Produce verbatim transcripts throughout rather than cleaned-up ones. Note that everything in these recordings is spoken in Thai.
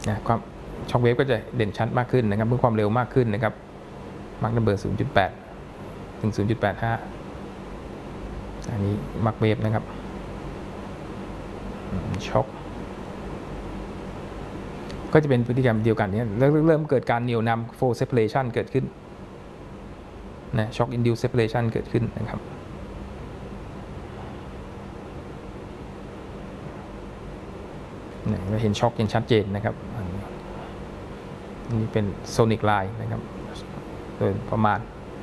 นะความช็อคเวฟก็จะเด่นชัดมากขึ้นนะครับเพิ่มความเร็วมากขึ้นนะครับมาร์กนัมเบอร์ ศูนย์จุดแปด ถึง ศูนย์จุดแปดห้า อันนี้มาร์กเวฟนะครับช็อคก็จะเป็นพฤติกรรมเดียวกันเนี่ยเริ่มเกิดการเหนี่ยวนำ force separation เกิดขึ้นนะ shock induced separation เกิดขึ้นนะครับเราเห็นช็อคยังชัดเจนนะครับอันนี้เป็นโซนิกไลน์นะครับโดยประมาณ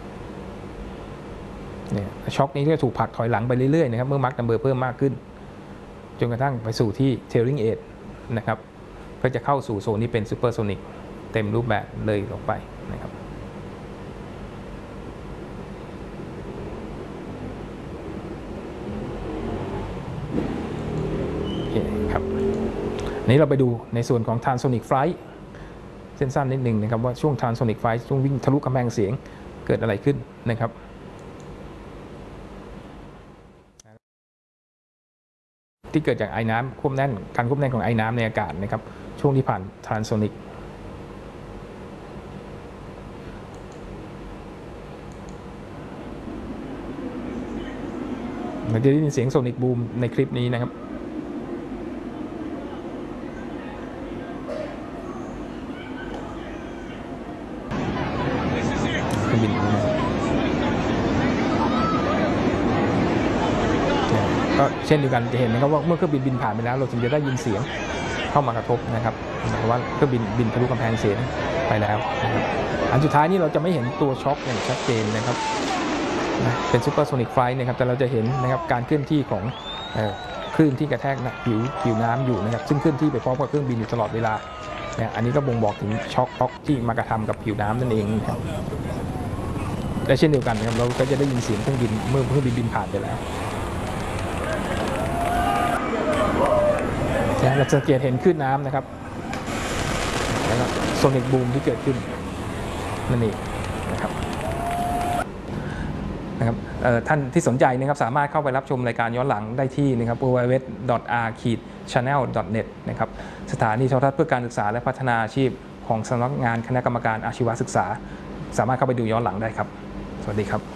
เนี่ยช็อคนี้ก็ถูกผลักถอยหลังไปเรื่อยๆนะครับเมื่อมาร์กนัมเบอร์เพิ่มมากขึ้นจนกระทั่งไปสู่ที่ tailing edge นะครับก็จะเข้าสู่โซนนี้เป็นซูเปอร์โซนิกเต็มรูปแบบเลยลงไปนะครับโอเคครับนี้เราไปดูในส่วนของ Transonic Flight เส้นสั้นนิดหนึ่งนะครับว่าช่วง Transonic Flight ช่วงวิ่งทะลุกำแพงเสียงเกิดอะไรขึ้นนะครับที่เกิดจากไอ้น้ำควบแน่นการควบแน่นของไอ้น้ำในอากาศนะครับช่วงที่ผ่าน Transonic เราจะได้ยินเสียงโซนิกบูมในคลิปนี้นะครับเครื่องบินก็เช่นเดียวกันจะเห็นนะครับว่าเมื่อเครื่องบินบินผ่านไปแล้วเราจึงจะได้ยินเสียงเข้ามากระทบนะครับเพราะว่าเครื่องบินบินทะลุกำแพงเสียงไปแล้วนะครับอันสุดท้ายนี้เราจะไม่เห็นตัวช็อคอย่างชัดเจนนะครับเป็นซูเปอร์โซนิกไฟล์นะครับแต่เราจะเห็นนะครับการเคลื่อนที่ของคลื่นที่กระแทกผิวผิวน้ำอยู่นะครับซึ่งเคลื่อนที่ไปพร้อมกับเครื่องบินอยู่ตลอดเวลาเนี่ยอันนี้ก็บ่งบอกถึงช็อคช็อคที่มากระทำกับผิวน้ำนั่นเองนะครับและเช่นเดียวกันนะครับเราก็จะได้ยินเสียงเครื่องบินเมื่อเครื่องบินบินผ่านไปแล้วเราจะสังเกตเห็นคลื่นน้ำนะครับแล้วก็โซนิกบูมที่เกิดขึ้นนั่นเองนะครับนะครับท่านที่สนใจนะครับสามารถเข้าไปรับชมรายการย้อนหลังได้ที่นะครับ ดับเบิลยู ดับเบิลยู ดับเบิลยู ดอท อาร์ ชาแนล ดอท เน็ต นะครับสถานีโทรทัศน์เพื่อการศึกษาและพัฒนาอาชีพของสำนักงานคณะกรรมการอาชีวศึกษาสามารถเข้าไปดูย้อนหลังได้ครับสวัสดีครับ